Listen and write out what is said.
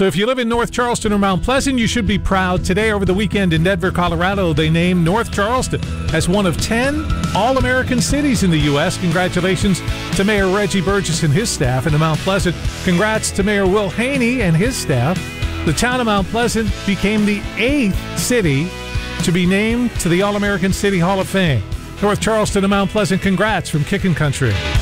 So if you live in North Charleston or Mount Pleasant, you should be proud. Today, over the weekend in Denver, Colorado, they named North Charleston as one of 10 All-American cities in the U.S. Congratulations to Mayor Reggie Burgess and his staff. And in Mount Pleasant, congrats to Mayor Will Haney and his staff. The town of Mount Pleasant became the 8th city to be named to the All-American City Hall of Fame. North Charleston and Mount Pleasant, congrats from Kickin' Country.